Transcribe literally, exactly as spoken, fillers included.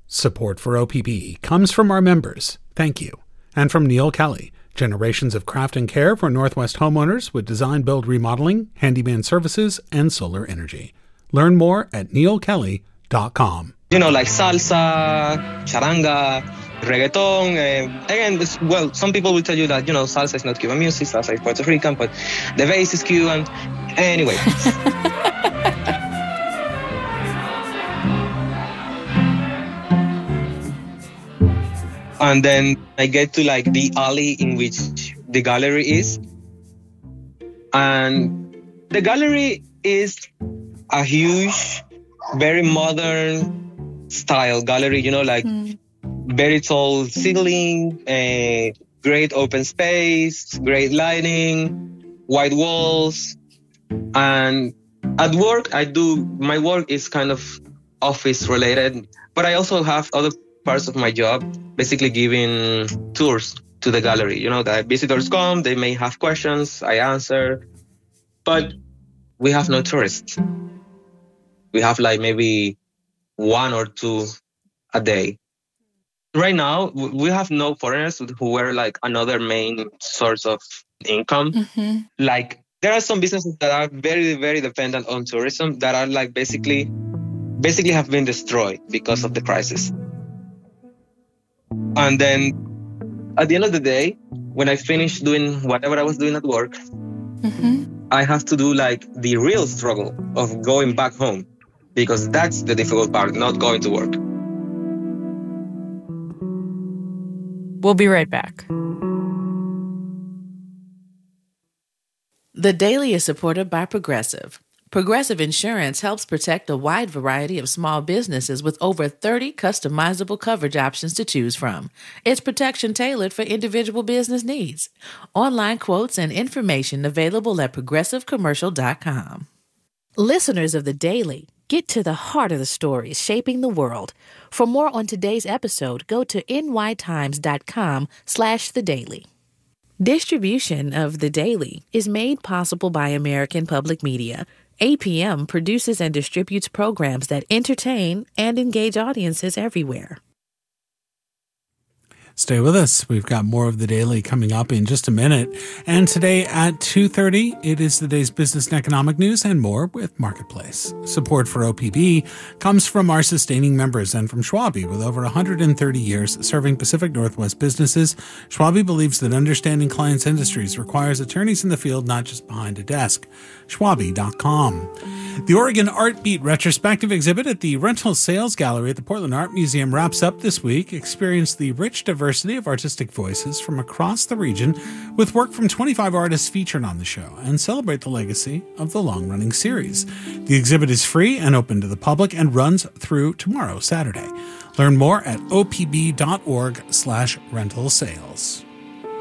Support for O P B comes from our members. Thank you. And from Neil Kelly, generations of craft and care for Northwest homeowners with design, build, remodeling, handyman services, and solar energy. Learn more at neil kelly dot com. You know, like salsa, charanga, reggaeton. Uh, again, this, well, some people will tell you that, you know, salsa is not Cuban music, salsa is Puerto Rican, but the bass is Cuban. Anyway. And then I get to like the alley in which the gallery is. And the gallery is a huge, very modern style gallery, you know, like mm. very tall ceiling, a great open space, great lighting, white walls. And at work, I do, my work is kind of office related, but I also have other parts of my job, basically giving tours to the gallery. You know, the visitors come, they may have questions, I answer, but we have no tourists. We have like maybe one or two a day. Right now, we have no foreigners who were like another main source of income. Mm-hmm. Like there are some businesses that are very, very dependent on tourism that are like basically, basically have been destroyed because of the crisis. And then at the end of the day, when I finish doing whatever I was doing at work, mm-hmm. I have to do like the real struggle of going back home, because that's the difficult part, not going to work. We'll be right back. The Daily is supported by Progressive. Progressive Insurance helps protect a wide variety of small businesses with over thirty customizable coverage options to choose from. It's protection tailored for individual business needs. Online quotes and information available at progressive commercial dot com. Listeners of The Daily, get to the heart of the stories shaping the world. For more on today's episode, go to nytimes.com slash The Daily. Distribution of The Daily is made possible by American Public Media. A P M produces and distributes programs that entertain and engage audiences everywhere. Stay with us. We've got more of The Daily coming up in just a minute. And today at two thirty, it is the day's business and economic news and more with Marketplace. Support for O P B comes from our sustaining members and from Schwabe. With over one hundred thirty years serving Pacific Northwest businesses, Schwabe believes that understanding clients' industries requires attorneys in the field, not just behind a desk. Schwabe dot com. The Oregon Art Beat retrospective exhibit at the Rental Sales Gallery at the Portland Art Museum wraps up this week. Experience the rich diversity of artistic voices from across the region with work from twenty-five artists featured on the show, and celebrate the legacy of the long-running series. The exhibit is free and open to the public and runs through tomorrow, Saturday. Learn more at opb.org slash rental sales.